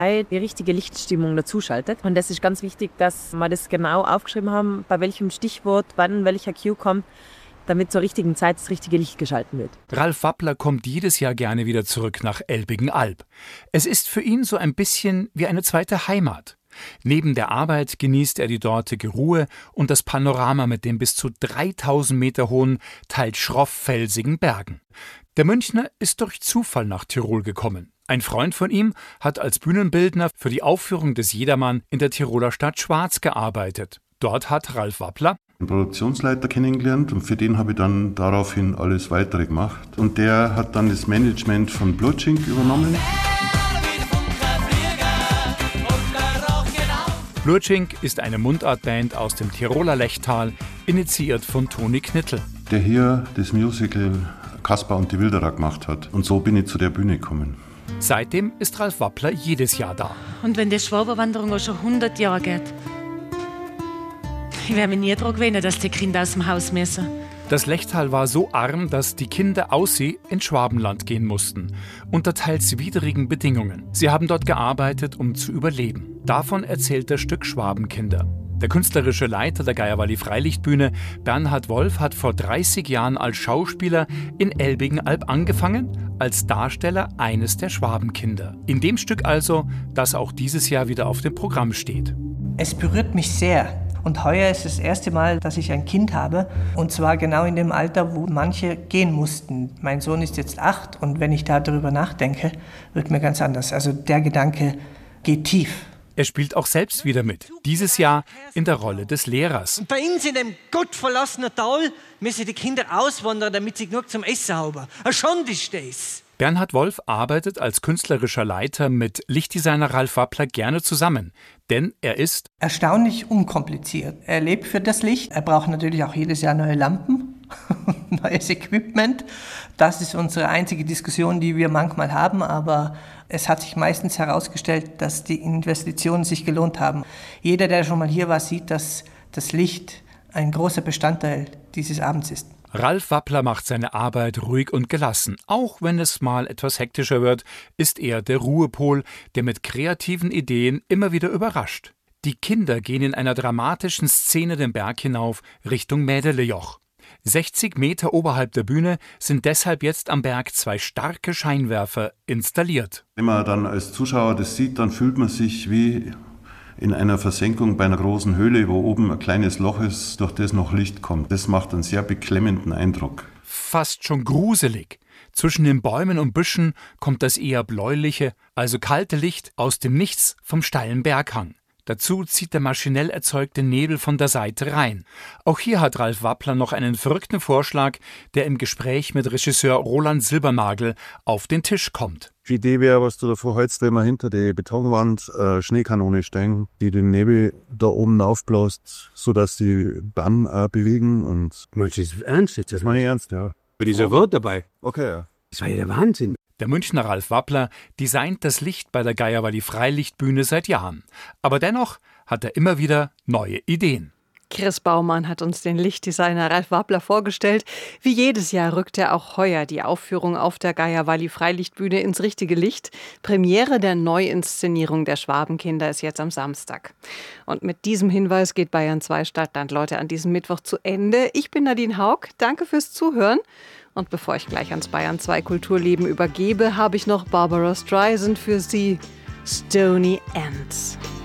die richtige Lichtstimmung dazuschaltet. Und das ist ganz wichtig, dass wir das genau aufgeschrieben haben, bei welchem Stichwort, wann welcher Cue kommt, damit zur richtigen Zeit das richtige Licht geschalten wird. Ralf Wappler kommt jedes Jahr gerne wieder zurück nach Elbigen-Alb. Es ist für ihn so ein bisschen wie eine zweite Heimat. Neben der Arbeit genießt er die dortige Ruhe und das Panorama mit den bis zu 3000 Meter hohen, teils schroff-felsigen Bergen. Der Münchner ist durch Zufall nach Tirol gekommen. Ein Freund von ihm hat als Bühnenbildner für die Aufführung des Jedermann in der Tiroler Stadt Schwaz gearbeitet. Dort hat Ralf Wappler einen Produktionsleiter kennengelernt und für den habe ich dann daraufhin alles Weitere gemacht. Und der hat dann das Management von Blutschink übernommen. Blutschink ist eine Mundartband aus dem Tiroler Lechtal, initiiert von Toni Knittel. Der hier das Musical Kaspar und die Wilderer gemacht hat. Und so bin ich zu der Bühne gekommen. Seitdem ist Ralf Wappler jedes Jahr da. Und wenn die Schwaberwanderung auch schon 100 Jahre geht, ich werde mich nie daran gewöhnen, dass die Kinder aus dem Haus müssen. Das Lechtal war so arm, dass die Kinder aus sie ins Schwabenland gehen mussten. Unter teils widrigen Bedingungen. Sie haben dort gearbeitet, um zu überleben. Davon erzählt das Stück Schwabenkinder. Der künstlerische Leiter der Geierwalli Freilichtbühne, Bernhard Wolf, hat vor 30 Jahren als Schauspieler in Elbigen-Alb angefangen, als Darsteller eines der Schwabenkinder. In dem Stück also, das auch dieses Jahr wieder auf dem Programm steht. Es berührt mich sehr. Und heuer ist das erste Mal, dass ich ein Kind habe. Und zwar genau in dem Alter, wo manche gehen mussten. Mein Sohn ist jetzt 8 und wenn ich darüber nachdenke, wird mir ganz anders. Also der Gedanke geht tief. Er spielt auch selbst wieder mit. Dieses Jahr in der Rolle des Lehrers. Und bei uns in dem gottverlassenen Tal müssen die Kinder auswandern, damit sie genug zum Essen haben. Eine Schande ist das. Bernhard Wolf arbeitet als künstlerischer Leiter mit Lichtdesigner Ralf Wappler gerne zusammen, denn er ist erstaunlich unkompliziert. Er lebt für das Licht. Er braucht natürlich auch jedes Jahr neue Lampen, neues Equipment. Das ist unsere einzige Diskussion, die wir manchmal haben, aber es hat sich meistens herausgestellt, dass die Investitionen sich gelohnt haben. Jeder, der schon mal hier war, sieht, dass das Licht ein großer Bestandteil dieses Abends ist. Ralf Wappler macht seine Arbeit ruhig und gelassen. Auch wenn es mal etwas hektischer wird, ist er der Ruhepol, der mit kreativen Ideen immer wieder überrascht. Die Kinder gehen in einer dramatischen Szene den Berg hinauf Richtung Mädelejoch. 60 Meter oberhalb der Bühne sind deshalb jetzt am Berg 2 starke Scheinwerfer installiert. Wenn man dann als Zuschauer das sieht, dann fühlt man sich wie in einer Versenkung bei einer großen Höhle, wo oben ein kleines Loch ist, durch das noch Licht kommt. Das macht einen sehr beklemmenden Eindruck. Fast schon gruselig. Zwischen den Bäumen und Büschen kommt das eher bläuliche, also kalte Licht aus dem Nichts vom steilen Berghang. Dazu zieht der maschinell erzeugte Nebel von der Seite rein. Auch hier hat Ralf Wappler noch einen verrückten Vorschlag, der im Gespräch mit Regisseur Roland Silbernagel auf den Tisch kommt. Die Idee wäre, was du da vorheizt, wenn man hinter die Betonwand Schneekanone stellen, die den Nebel da oben aufbläst, sodass die Bahn bewegen. Und meinst du das ernst jetzt? Das meine ich ernst, ja. Bei dieser Wort dabei? Okay, ja. Das war ja der Wahnsinn. Der Münchner Ralf Wappler designt das Licht bei der Geierwalli Freilichtbühne seit Jahren. Aber dennoch hat er immer wieder neue Ideen. Chris Baumann hat uns den Lichtdesigner Ralf Wappler vorgestellt. Wie jedes Jahr rückt er auch heuer die Aufführung auf der Geierwalli Freilichtbühne ins richtige Licht. Premiere der Neuinszenierung der Schwabenkinder ist jetzt am Samstag. Und mit diesem Hinweis geht Bayern 2 Stadtland, Leute, an diesem Mittwoch zu Ende. Ich bin Nadine Haug. Danke fürs Zuhören. Und bevor ich gleich ans Bayern 2 Kulturleben übergebe, habe ich noch Barbara Streisand für Sie. Stony Ends.